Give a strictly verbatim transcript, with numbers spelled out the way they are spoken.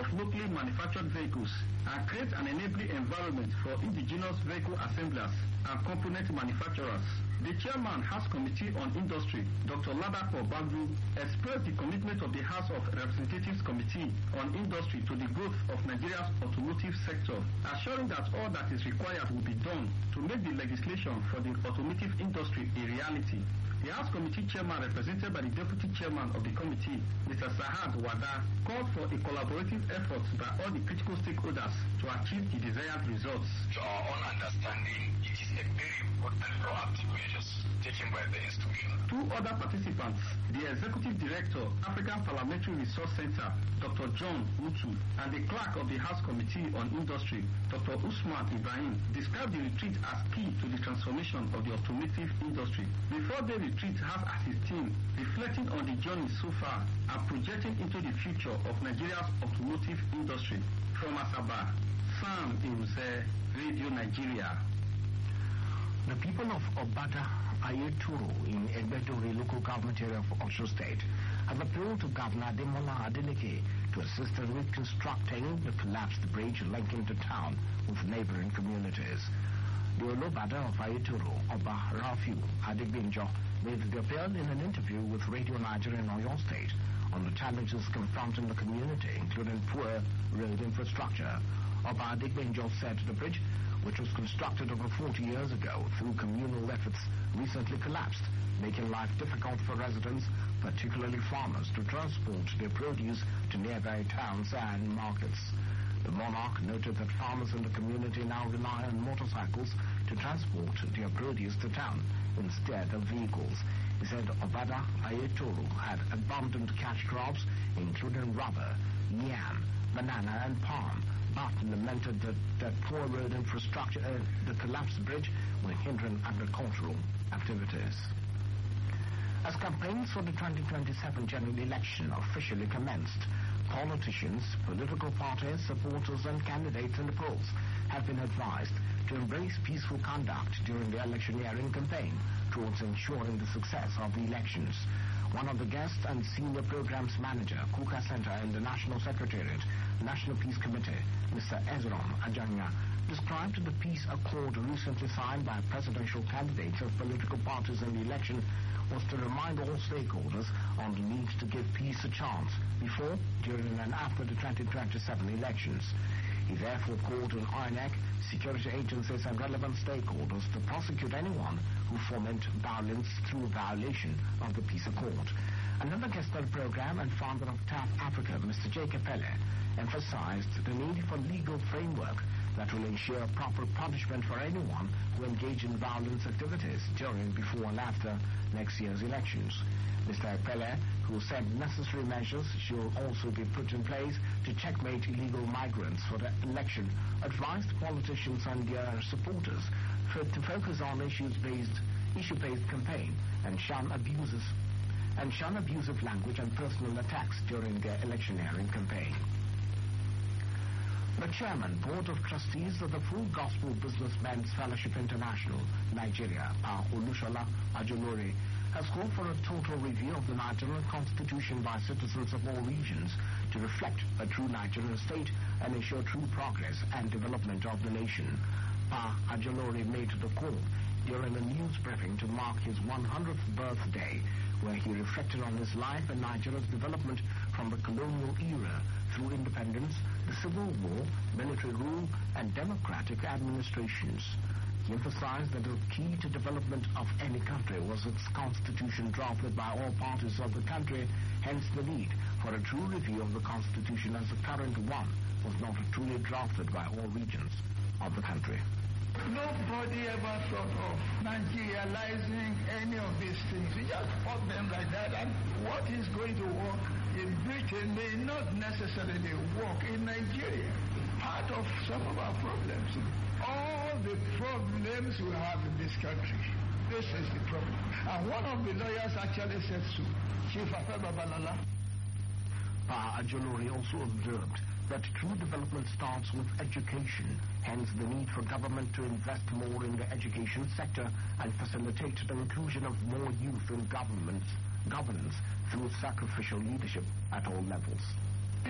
of locally manufactured vehicles and create an enabling environment for indigenous vehicle assemblers and component manufacturers. The chairman, House Committee on Industry, Doctor Ladapo Bagdu, expressed the commitment of the House of Representatives Committee on Industry to the growth of Nigeria's automotive sector, assuring that all that is required will be done to make the legislation for the automotive industry a reality. The House Committee Chairman, represented by the Deputy Chairman of the committee, Mister Sahad Wada, called for a collaborative effort by all the critical stakeholders to achieve the desired results. To our own understanding, it is a very important proactive measures taken by the institution. Two other participants, the Executive Director, African Parliamentary Resource Center, Doctor John Utu, and the Clerk of the House Committee on Industry, Doctor Usman Ibrahim, described the retreat as key to the transformation of the automotive industry. Before the retreat has as its theme reflecting on the journey so far and projecting into the future of Nigeria's automotive industry. From Asaba, Sam Iruse, Radio Nigeria. The people of Obada Ayetoro in Egbedore local government area of Osho State have appealed to Governor Ademola Adeleke to assist in reconstructing the collapsed bridge linking the town with neighboring communities. The Olobada of Ayetoro, Oba Rafiu Adegbinjo, made the appeal in an interview with Radio Nigeria in Oyo State on the challenges confronting the community, including poor road infrastructure. Oba Adegbinjo said the bridge, which was constructed over forty years ago through communal efforts, recently collapsed, making life difficult for residents, particularly farmers, to transport their produce to nearby towns and markets. The monarch noted that farmers in the community now rely on motorcycles to transport their produce to town instead of vehicles. He said Obada Ayetoro had abundant cash crops, including rubber, yam, banana and palm, but lamented that, that poor road infrastructure, uh, the collapsed bridge, were hindering agricultural activities. As campaigns for the twenty twenty-seven general election officially commenced, politicians, political parties, supporters and candidates in the polls have been advised to embrace peaceful conduct during the electioneering campaign towards ensuring the success of the elections. One of the guests and senior programs manager, Kuka Center in the National Secretariat, National Peace Committee, Mister Ezrom Ajanya, described the peace accord recently signed by presidential candidates of political parties in the election was to remind all stakeholders on the need to give peace a chance before, during and after the twenty twenty-seven elections. He therefore called on I N E C, security agencies and relevant stakeholders to prosecute anyone who foment violence through violation of the peace accord. Another guest on the program and founder of T A F Africa, Mister Jacob Pele, emphasized the need for legal framework that will ensure proper punishment for anyone who engage in violence activities during, before and after next year's elections. Mister Pele, who said necessary measures should also be put in place to checkmate illegal migrants for the election, advised politicians and their supporters for, to focus on issues-based, issue-based campaign and shun abuses and shun abusive language and personal attacks during their electioneering campaign. The Chairman, Board of Trustees of the Full Gospel Businessmen's Fellowship International, Nigeria, Pa Olushola Ajolore, has called for a total review of the Nigerian Constitution by citizens of all regions to reflect a true Nigerian state and ensure true progress and development of the nation. Pa Ajolore made the call during a news briefing to mark his one hundredth birthday, where he reflected on his life and Nigeria's development from the colonial era through independence, the Civil War, military rule, and democratic administrations. He emphasized that the key to development of any country was its constitution drafted by all parties of the country, hence the need for a true review of the constitution, as the current one was not truly drafted by all regions of the country. Nobody ever thought of Nigerializing any of these things. We just fought them like that, and what is going to work in Britain may not necessarily work in Nigeria. Part of some of our problems, all the problems we have in this country, this is the problem. And one of the lawyers actually said so, Chief Afe Babalala. Pa Ajolore also observed that true development starts with education, hence the need for government to invest more in the education sector and facilitate the inclusion of more youth in government, governance through sacrificial leadership at all levels.